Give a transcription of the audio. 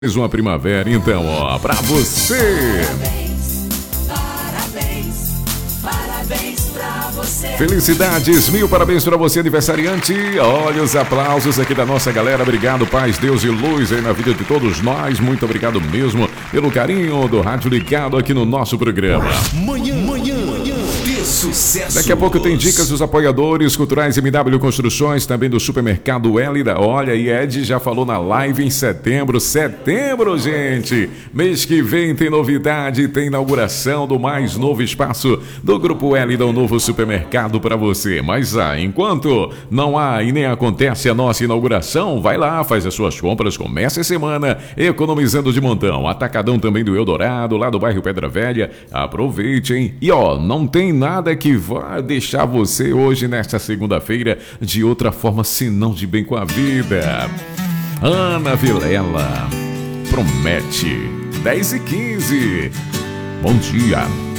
Mais uma primavera, então, ó, pra você. Parabéns pra você. Felicidades, mil parabéns pra você, aniversariante. Olha os aplausos aqui da nossa galera. Obrigado, paz, Deus e luz aí na vida de todos nós. Muito obrigado mesmo pelo carinho do rádio ligado aqui no nosso programa. Manhã de sucesso. Daqui a pouco tem dicas dos apoiadores culturais MW Construções, também do Supermercado Hélida. Olha, e Ed já falou na live em setembro. Setembro, gente! Mês que vem tem novidade, tem inauguração do mais novo espaço do Grupo Hélida, um novo supermercado para você. Mas enquanto não há e nem acontece a nossa inauguração, vai lá, faz as suas compras, começa a semana economizando de montão. Atacadão também do Eldorado, lá do bairro Pedra Velha. Aproveite, hein? E ó, não tem nada que vá deixar você hoje, nesta segunda-feira, de outra forma senão de bem com a vida. Ana Vilela promete. 10h15. Bom dia.